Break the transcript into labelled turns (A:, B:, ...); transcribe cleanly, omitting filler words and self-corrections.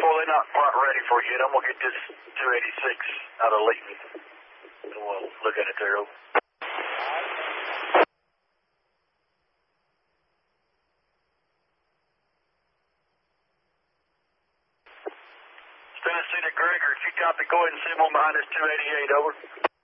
A: they're not quite ready for you yet. I'm going to get this 286 out of Leighton. And we'll look at it there. Over. Tennessee to Gregor, if you copy, go ahead and send one behind this 288, over.